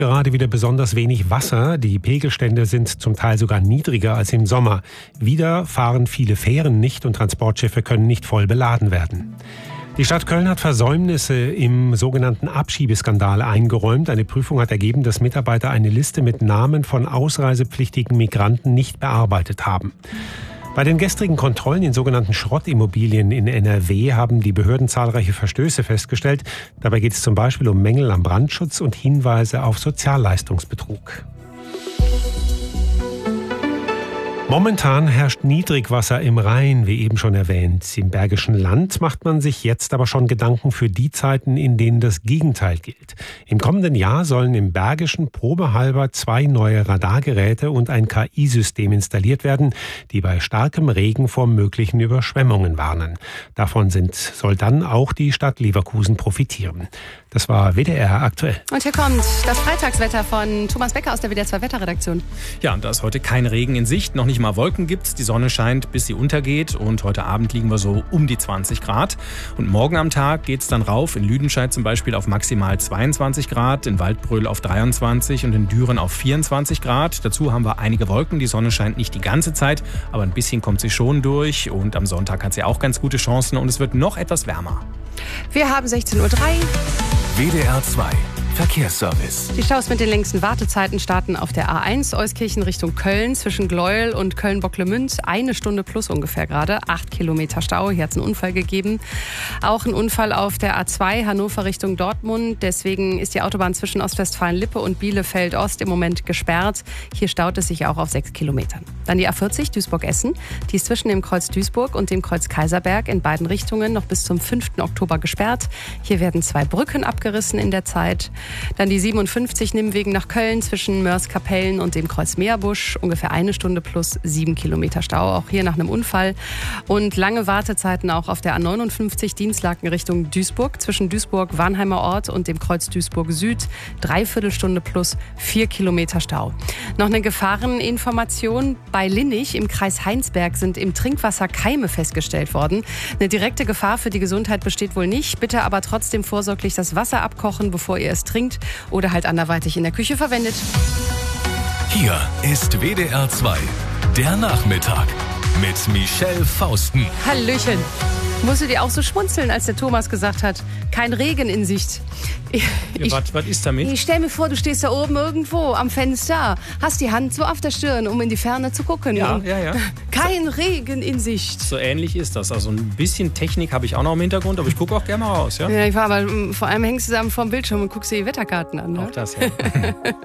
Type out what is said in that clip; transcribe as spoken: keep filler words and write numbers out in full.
Gerade wieder besonders wenig Wasser. Die Pegelstände sind zum Teil sogar niedriger als im Sommer. Wieder fahren viele Fähren nicht und Transportschiffe können nicht voll beladen werden. Die Stadt Köln hat Versäumnisse im sogenannten Abschiebeskandal eingeräumt. Eine Prüfung hat ergeben, dass Mitarbeiter eine Liste mit Namen von ausreisepflichtigen Migranten nicht bearbeitet haben. Bei den gestrigen Kontrollen in sogenannten Schrottimmobilien in N R W haben die Behörden zahlreiche Verstöße festgestellt. Dabei geht es zum Beispiel um Mängel am Brandschutz und Hinweise auf Sozialleistungsbetrug. Momentan herrscht Niedrigwasser im Rhein, wie eben schon erwähnt. Im Bergischen Land macht man sich jetzt aber schon Gedanken für die Zeiten, in denen das Gegenteil gilt. Im kommenden Jahr sollen im Bergischen probehalber zwei neue Radargeräte und ein K I-System installiert werden, die bei starkem Regen vor möglichen Überschwemmungen warnen. Davon sind, soll dann auch die Stadt Leverkusen profitieren. Das war W D R aktuell. Und hier kommt das Freitagswetter von Thomas Becker aus der W D R zwei Wetterredaktion. Ja, da ist heute kein Regen in Sicht, noch nicht mal Wolken gibt's. Die Sonne scheint, bis sie untergeht, und heute Abend liegen wir so um die zwanzig Grad. Und morgen am Tag geht's dann rauf, in Lüdenscheid zum Beispiel auf maximal zweiundzwanzig Grad, in Waldbröl auf dreiundzwanzig und in Düren auf vierundzwanzig Grad. Dazu haben wir einige Wolken, die Sonne scheint nicht die ganze Zeit, aber ein bisschen kommt sie schon durch, und am Sonntag hat sie auch ganz gute Chancen und es wird noch etwas wärmer. Wir haben sechzehn Uhr drei. W D R zwei Verkehrsservice. Die Staus mit den längsten Wartezeiten starten auf der A eins Euskirchen Richtung Köln zwischen Gleuel und Köln-Bocklemünd. Eine Stunde plus ungefähr gerade. Acht Kilometer Stau. Hier hat es einen Unfall gegeben. Auch ein Unfall auf der A zwei Hannover Richtung Dortmund. Deswegen ist die Autobahn zwischen Ostwestfalen-Lippe und Bielefeld-Ost im Moment gesperrt. Hier staut es sich auch auf sechs Kilometern. Dann die A vierzig Duisburg-Essen. Die ist zwischen dem Kreuz Duisburg und dem Kreuz Kaiserberg in beiden Richtungen noch bis zum fünften Oktober gesperrt. Hier werden zwei Brücken abgerissen in der Zeit. Dann die siebenundfünfzig Nimwegen nach Köln zwischen Mörs-Kapellen und dem Kreuz Meerbusch. Ungefähr eine Stunde plus sieben Kilometer Stau, auch hier nach einem Unfall. Und lange Wartezeiten auch auf der A neunundfünfzig Dienstlaken Richtung Duisburg zwischen Duisburg-Warnheimer Ort und dem Kreuz Duisburg Süd. Dreiviertelstunde plus vier Kilometer Stau. Noch eine Gefahreninformation. Bei Linnich im Kreis Heinsberg sind im Trinkwasser Keime festgestellt worden. Eine direkte Gefahr für die Gesundheit besteht wohl nicht. Bitte aber trotzdem vorsorglich das Wasser abkochen, bevor ihr es trinkt oder halt anderweitig in der Küche verwendet. Hier ist W D R zwei, der Nachmittag mit Michelle Fausten. Hallöchen. Musstet ihr auch so schmunzeln, als der Thomas gesagt hat, kein Regen in Sicht? Ich, Ja, was, was ist damit? ich stell mir vor, du stehst da oben irgendwo am Fenster, hast die Hand so auf der Stirn, um in die Ferne zu gucken. Ja, und ja, ja. Kein Regen in Sicht. So ähnlich ist das. Also ein bisschen Technik habe ich auch noch im Hintergrund, aber ich gucke auch gerne mal raus. Ja? Ja, ich war aber vor allem hängst du da vor dem Bildschirm und guckst dir die Wetterkarten an. Ne? Auch das, ja.